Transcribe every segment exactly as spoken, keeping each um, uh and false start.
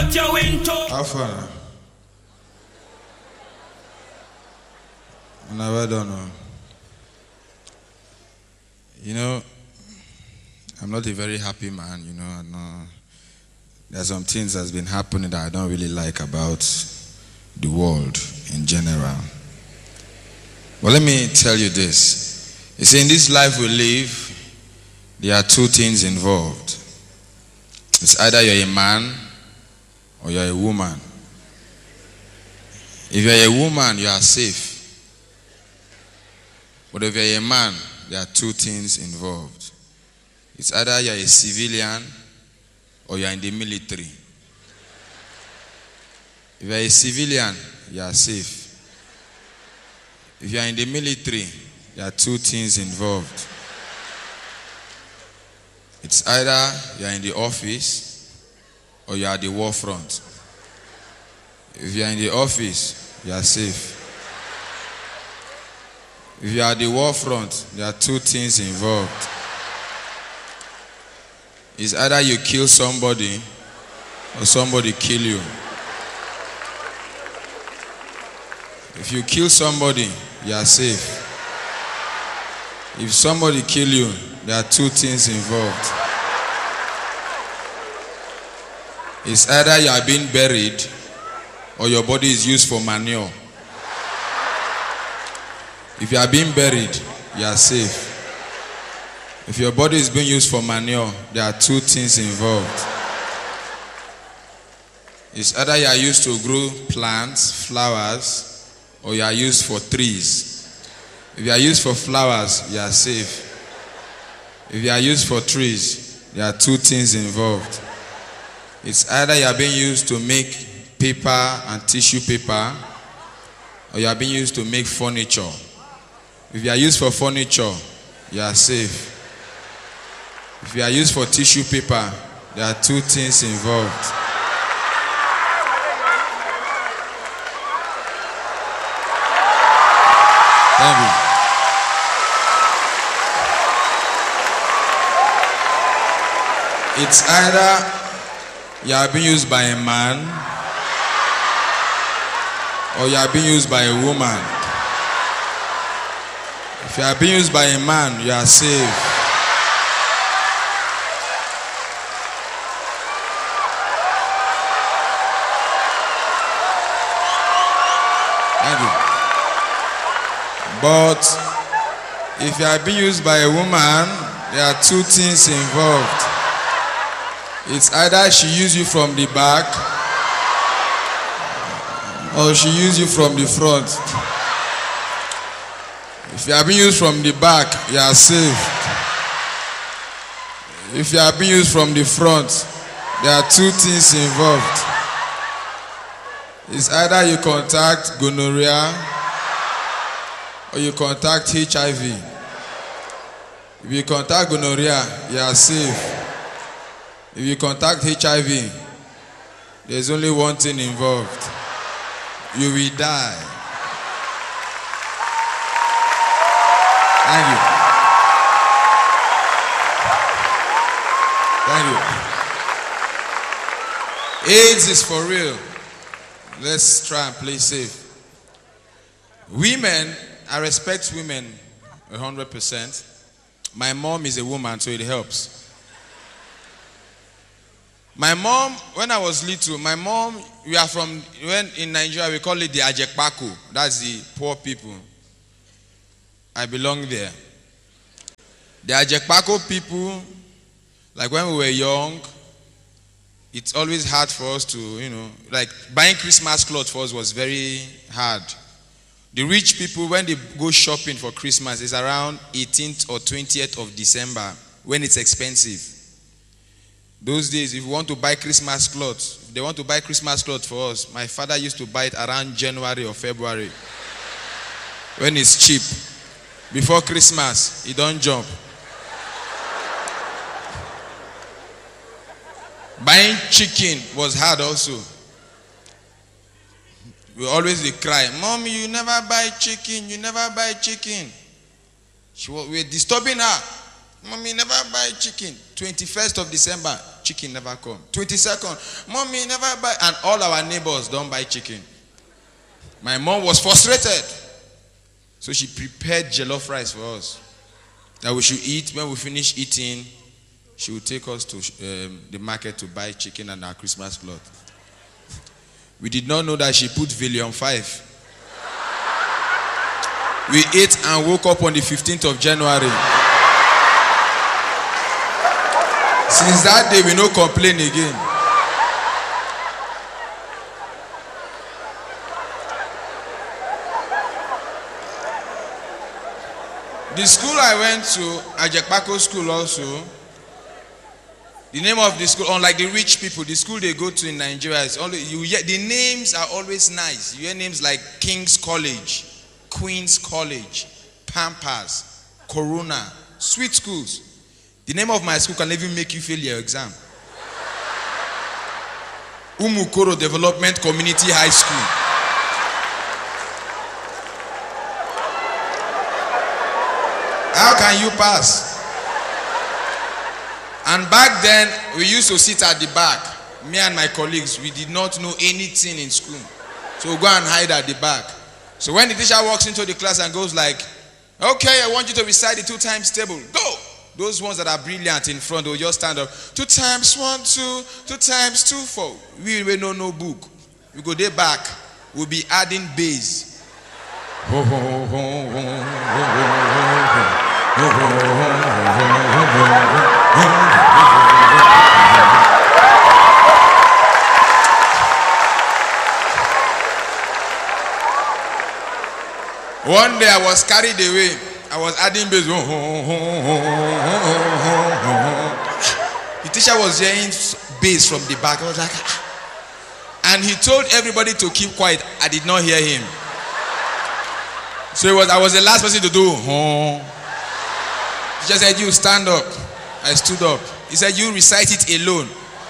what you into. How far? I never don't know. You know, I'm not a very happy man, you know. I know there's some things that's been happening that I don't really like about the world in general. But let me tell you this. You see, in this life we live, there are two things involved. It's either you're a man or you're a woman. If you're a woman, you are safe. But if you're a man, there are two things involved. It's either you're a civilian or you're in the military. If you're a civilian, you are safe. If you're in the military, there are two things involved. It's either you're in the office or you're at the war front. If you're in the office, you are safe. If you are at the war front, there are two things involved. It's either you kill somebody or somebody kill you. If you kill somebody, you are safe. If somebody kill you, there are two things involved. It's either you are being buried or your body is used for manure. If you are being buried, you are safe. If your body is being used for manure, there are two things involved. It's either you are used to grow plants, flowers, or you are used for trees. If you are used for flowers, you are safe. If you are used for trees, there are two things involved. It's either you are being used to make paper and tissue paper, or you are being used to make furniture. If you are used for furniture, you are safe. If you are used for tissue paper, there are two things involved. Thank you. It's either you are being used by a man or you are being used by a woman. If you are being used by a man, you are safe. Thank you. But if you are being used by a woman, there are two things involved. It's either she uses you from the back or she uses you from the front. If you are being used from the back, you are safe. If you are being used from the front, there are two things involved. It's either you contact gonorrhea or you contact H I V. If you contact gonorrhea, you are safe. If you contact H I V, there's only one thing involved. You will die. Thank you. Thank you. AIDS is for real. Let's try and play safe. Women, I respect women one hundred percent. My mom is a woman, so it helps. My mom, when I was little, my mom, we are from, when in Nigeria, we call it the Ajekpaku. That's the poor people. I belong there. The Ajekpaku people, like when we were young, it's always hard for us to, you know, like buying Christmas clothes for us was very hard. The rich people, when they go shopping for Christmas, it's around eighteenth or twentieth of December when it's expensive. Those days, if you want to buy Christmas clothes, if they want to buy Christmas clothes for us, my father used to buy it around January or February when it's cheap. Before Christmas, he don't jump. Buying chicken was hard also. We always they cry, "Mommy, you never buy chicken, you never buy chicken." She was, we were disturbing her. "Mommy, never buy chicken." twenty-first of December, chicken never come. twenty-second, mommy never buy, and all our neighbors don't buy chicken. My mom was frustrated. So she prepared jollof rice for us that we should eat. When we finish eating, she would take us to um, the market to buy chicken and our Christmas cloth. We did not know that she put Valium five. We ate and woke up on the fifteenth of January. Since that day, we no complain again. The school I went to, Ajekpako School also, the name of the school, unlike the rich people, the school they go to in Nigeria is always, you hear, the names are always nice. You hear names like King's College, Queen's College, Pampers, Corona, sweet schools. The name of my school can even make you fail your exam. Umukoro Development Community High School. How can you pass? And back then, we used to sit at the back. Me and my colleagues, we did not know anything in school. So we go and hide at the back. So when the teacher walks into the class and goes like, okay, I want you to recite the two times table. Go! Those ones that are brilliant in front, they'll just stand up. Two times one, two, two times two, four. We will know no book. We go there back. We'll be adding bass. One day I was carried away. I was adding bass. The teacher was hearing bass from the back. I was like, ah. And he told everybody to keep quiet. I did not hear him. So it was, I was the last person to do. He just said, you stand up. I stood up. He said, you recite it alone.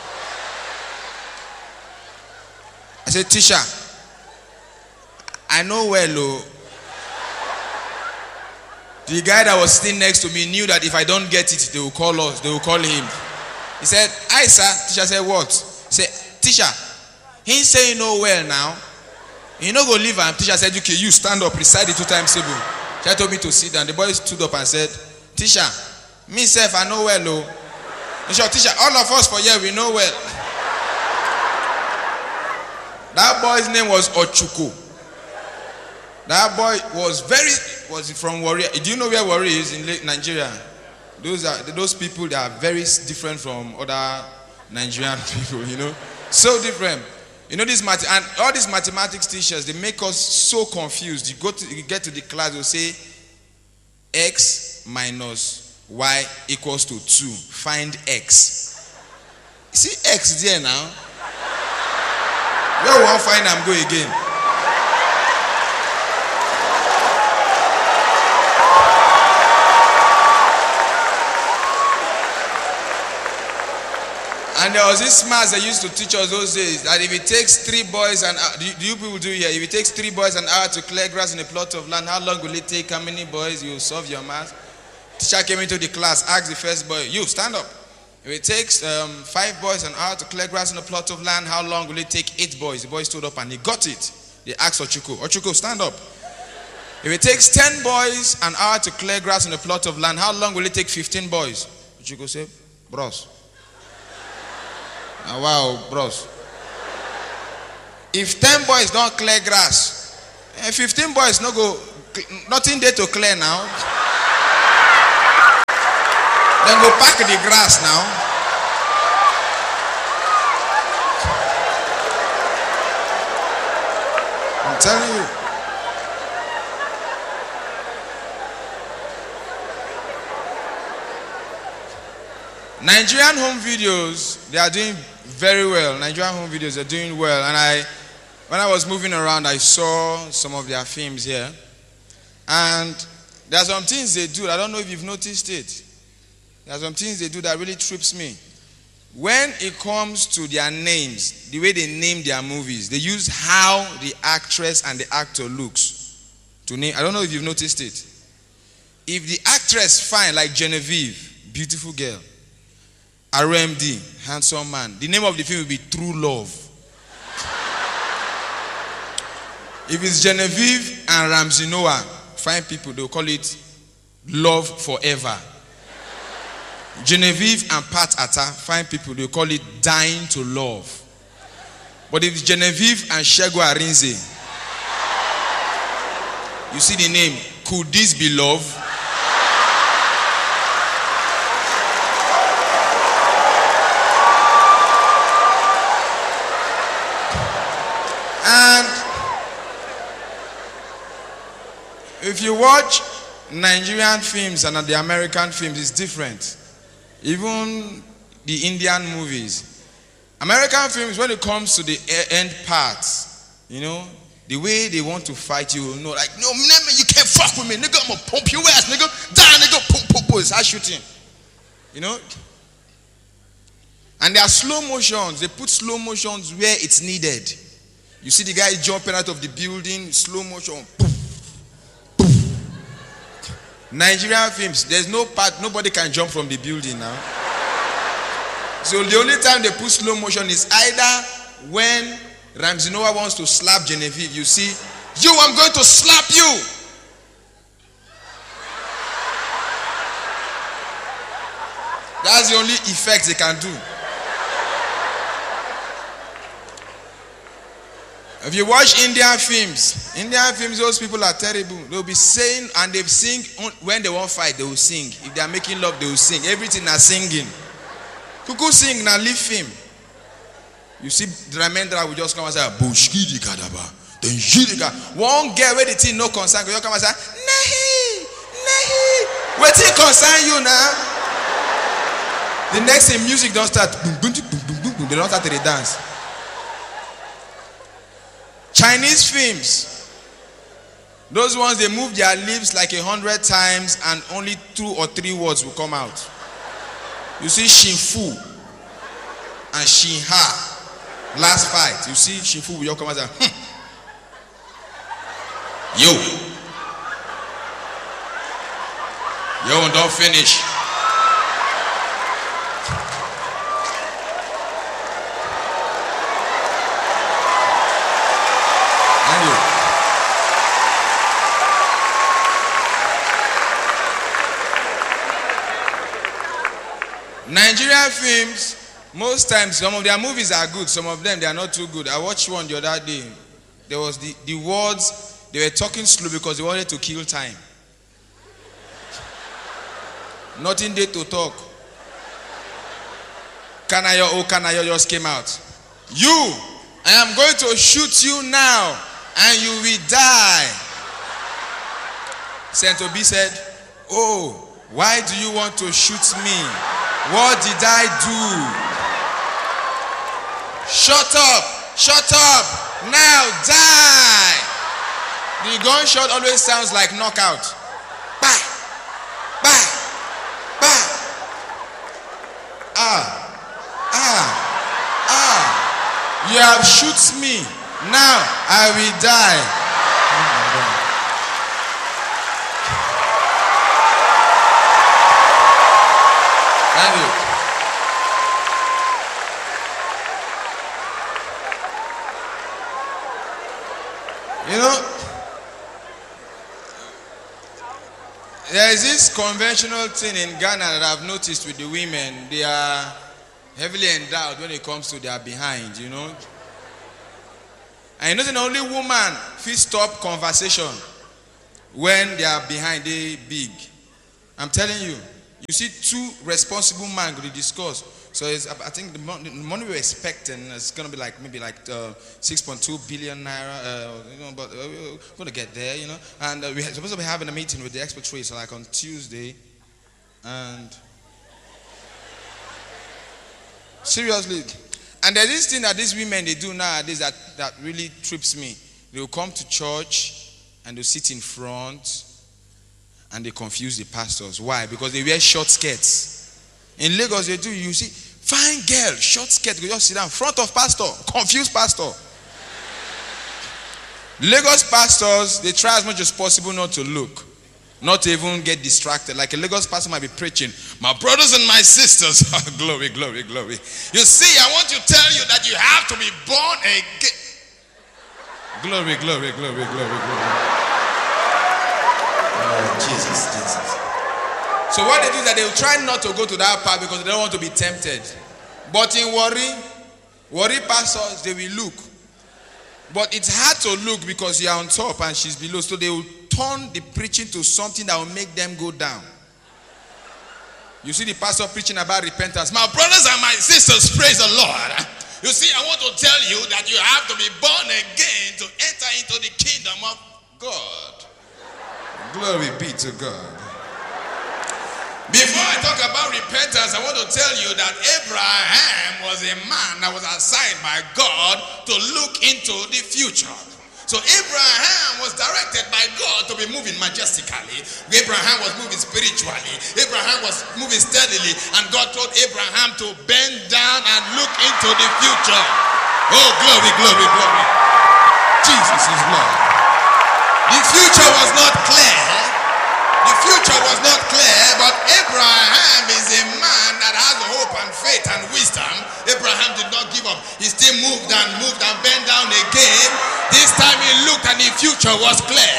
I said, teacher, I know well, oh. The guy that was sitting next to me knew that if I don't get it, they will call us. They will call him. He said, "Aye, sir." Teacher said, "What?" He said, "Teacher, he say you know well now. You know go leave him." Teacher said, "Okay, you stand up, recite the two times table." Teacher told me to sit down. The boy stood up and said, "Teacher, me self I know well, oh." He said, "Teacher, all of us for here we know well." That boy's name was Ochuko. That boy was very was from Warri. Do you know where Warri is in Nigeria? Those are those people that are very different from other Nigerian people. You know, so different. You know this math and all these mathematics teachers, they make us so confused. You go to you get to the class, they'll say x minus y equals to two. Find x. You see x there now. Where will find am go again? And there was this math they used to teach us those days that if it takes three boys and uh, do, do you people do here? If it takes three boys an hour to clear grass in a plot of land, how long will it take? How many boys? You solve your math. Teacher came into the class, asked the first boy, "You stand up. If it takes um, five boys an hour to clear grass in a plot of land, how long will it take eight boys?" The boy stood up and he got it. They asked Ochuko, "Ochuko, stand up. If it takes ten boys an hour to clear grass in a plot of land, how long will it take fifteen boys?" Ochuko said, "Bros. Ah, wow, bros. If ten boys don't clear grass, eh, fifteen boys no go, nothing there to clear now. Then go pack the grass now." I'm telling you. Nigerian home videos, they are doing very well. Nigerian home videos are doing well. And I, when I was moving around, I saw some of their films here. And there are some things they do. I don't know if you've noticed it. There are some things they do that really trips me. When it comes to their names, the way they name their movies, they use how the actress and the actor looks to name. I don't know if you've noticed it. If the actress fine, like Genevieve, beautiful girl, R M D, handsome man. The name of the film will be True Love. If it's Genevieve and Ramsey Noah, fine people, they'll call it Love Forever. Genevieve and Pat Atta, fine people, they'll call it Dying to Love. But if it's Genevieve and Shego Arinze, you see the name, Could This Be Love? And if you watch Nigerian films and the American films, it's different. Even the Indian movies. American films, when it comes to the end parts, you know, the way they want to fight you, you know, like, no, you can't fuck with me, nigga, I'm gonna pump your ass, nigga, die, nigga, pump, pump, pump, start shooting. You know? And there are slow motions. They put slow motions where it's needed. You see the guy jumping out of the building, slow motion. Poof, poof. Nigerian films, there's no part, nobody can jump from the building now. So the only time they put slow motion is either when Ramsey Noah wants to slap Genevieve. You see, you, I'm going to slap you. That's the only effect they can do. If you watch Indian films, Indian films, those people are terrible. They'll be saying, and they sing, when they won't fight, they will sing. If they are making love, they will sing. Everything is singing. Kuku sing, now leave him. You see, Dramendra will just come and say, Bushkidi Kadaba. Then Jidika. One girl where the thing no concern, you come and say, Nahi, Nahi. Where it concern you now? The next thing, music don't start. Boom, boom, boom, boom, boom, boom. They don't start to dance. Chinese films, those ones, they move their lips like a hundred times and only two or three words will come out. You see Shin Fu and Shin Ha, last fight. You see Shin Fu will come out and say, hm. Yo. Yo, don't finish. Nigerian films, most times, some of their movies are good, some of them, they are not too good. I watched one the other day. There was the, the words, they were talking slow because they wanted to kill time. Nothing there to talk. Kanayo, oh Kanayo just came out. You, I am going to shoot you now and you will die. Saint Obi said, oh, why do you want to shoot me? What did I do? Shut up! Shut up! Now die! The gunshot always sounds like knockout. Bah! Bah! Bah! Ah! Ah! Ah! You have shot me. Now I will die. Thank you. You know, there is this conventional thing in Ghana that I've noticed with the women. They are heavily endowed when it comes to their behind, you know. And you know the only woman feel stop conversation when they are behind, they big. I'm telling you. You see two responsible men going to discuss. So it's, I think the money, the money we're expecting is going to be like maybe like uh, six point two billion naira. Uh, you know, but uh, we're going to get there, you know. And uh, we're supposed to be having a meeting with the expatriates like on Tuesday. And seriously, and there's this thing that these women they do nowadays that that really trips me. They will come to church and they'll sit in front. And they confuse the pastors. Why? Because they wear short skirts. In Lagos, they do. You see, fine girl, short skirt. You just sit down in front of pastor. Confused pastor. Lagos pastors, they try as much as possible not to look. not to even get distracted. Like a Lagos pastor might be preaching, my brothers and my sisters, glory, glory, glory. You see, I want to tell you that you have to be born again. Glory, glory, glory, glory, glory. Oh, Jesus, Jesus. So what they do is that they will try not to go to that part because they don't want to be tempted. But in worry, worry pastors, they will look. But it's hard to look because you are on top and she's below. So they will turn the preaching to something that will make them go down. You see the pastor preaching about repentance. My brothers and my sisters, praise the Lord. You see, I want to tell you that you have to be born again to enter into the kingdom of God. Glory be to God. Before I talk about repentance, I want to tell you that Abraham was a man that was assigned by God to look into the future. So Abraham was directed by God to be moving majestically. Abraham was moving spiritually. Abraham was moving steadily. And God told Abraham to bend down and look into the future. Oh, glory, glory, glory. Jesus is Lord. The future was not clear. The future was not clear, but Abraham is a man that has hope and faith and wisdom. Abraham did not give up. He still moved and moved and bent down again. This time he looked and the future was clear.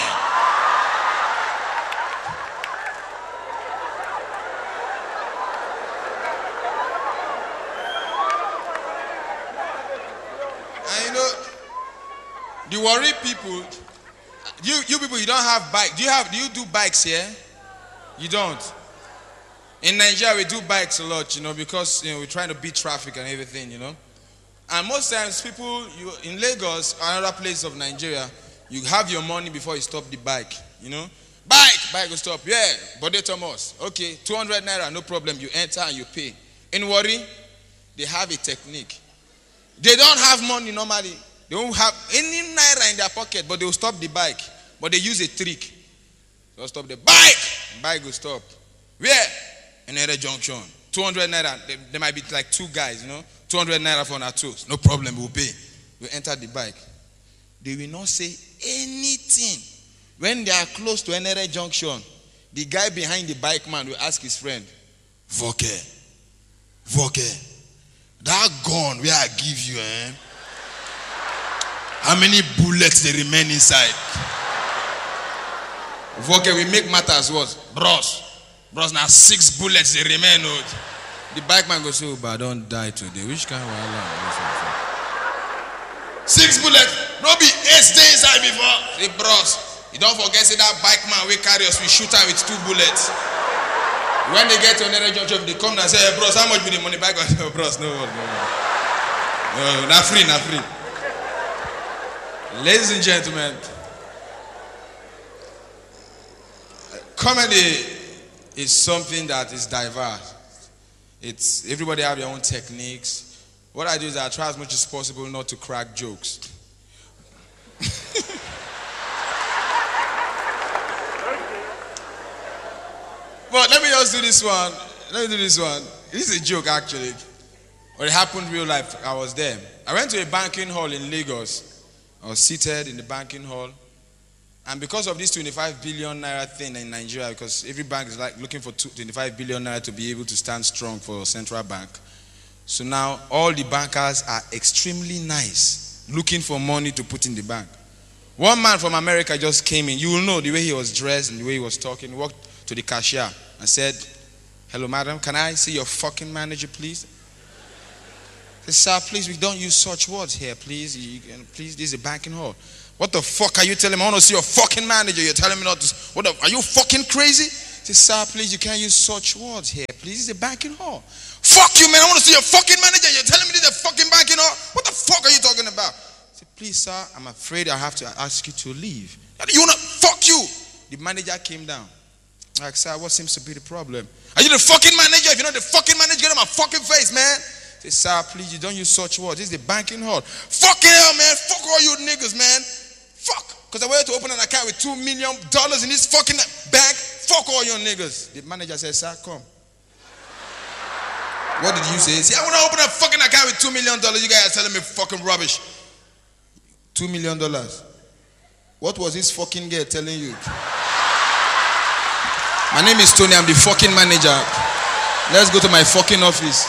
And you know, the worry people, You you people, you don't have bike. Do you have? Do you do bikes here? You don't. In Nigeria, we do bikes a lot, you know, because you know we're trying to beat traffic and everything, you know. And most times, people you in Lagos or another place of Nigeria, you have your money before you stop the bike, you know. Bike, bike will stop. Yeah, Bode Thomas. Okay, two hundred naira, no problem. You enter and you pay. In Warri, they have a technique. They don't have money normally. They don't have any naira in their pocket, but they will stop the bike. But they use a trick. They'll stop the bike. Bike will stop. Where? In Ere Junction. two hundred naira. There, there might be like two guys, you know. two hundred naira for our toes. No problem, we'll pay. We enter the bike. They will not say anything. When they are close to Ere Junction, the guy behind the bike man will ask his friend, Voke, Voke, that gun where I give you, eh? How many bullets they remain inside? Okay, we make matters worse. Bros. Bros, now six bullets they remain. The bike man goes, oh, but I don't die today. Which kind of alarm? Six bullets. No be eight stay inside before. Say, bros, you don't forget, say that bike man we carry us, we shoot her with two bullets. When they get to another junction, they come and say, hey, bros, how much be the money? Bike goes, oh, bros, no, no, no. No, not free, not free. Ladies and gentlemen, comedy is something that is diverse. It's everybody have their own techniques. What I do is I try as much as possible not to crack jokes. But let me just do this one. Let me do this one. This is a joke actually. But it happened in real life. I was there. I went to a banking hall in Lagos. I was seated in the banking hall, and because of this twenty-five billion naira thing in Nigeria, because every bank is like looking for twenty-five billion naira to be able to stand strong for central bank, so now all the bankers are extremely nice, looking for money to put in the bank. One man from America just came in. You will know the way he was dressed and the way he was talking. He walked to the cashier and said, "Hello, madam, can I see your fucking manager, please?" Sir, please, we don't use such words here, please. You, please, this is a banking hall. What the fuck are you telling me? I want to see your fucking manager. You're telling me not to. What the, are you fucking crazy? Say, sir, please, you can't use such words here, please. This is a banking hall. Fuck you, man. I want to see your fucking manager. You're telling me this is a fucking banking hall? What the fuck are you talking about? Say, please, sir, I'm afraid I have to ask you to leave. You want to? Fuck you. The manager came down. Like, sir, what seems to be the problem? Are you the fucking manager? If you're not the fucking manager, get on my fucking face, man. Say, sir, please, you don't use such words. This is the banking hall. Fucking hell, man. Fuck all you niggas, man. Fuck. Because I wanted to open an account with two million dollars in this fucking bank. Fuck all your niggas. The manager said, sir, come. What did you say? See, I want to open a fucking account with two million dollars. You guys are telling me fucking rubbish. Two million dollars. What was this fucking girl telling you? My name is Tony. I'm the fucking manager. Let's go to my fucking office.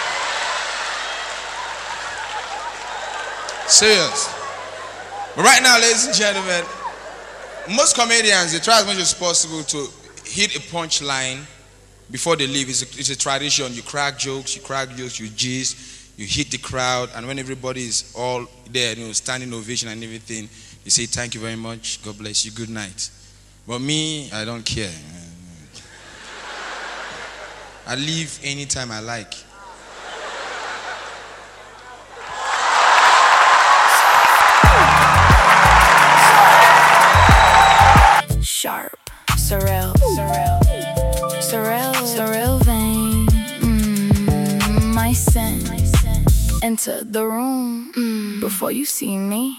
Serious. But right now, ladies and gentlemen, most comedians, they try as much as possible to hit a punchline before they leave. It's a, it's a tradition. You crack jokes, you crack jokes, you gist, you hit the crowd, and when everybody is all there, you know, standing ovation and everything, you say, thank you very much, God bless you, good night. But me, I don't care. I leave anytime I like. Sharp, Sorrel, Sorrel, Sorrel, Sorrel vein. Mm, my scent, enter the room. Mm, before you see me.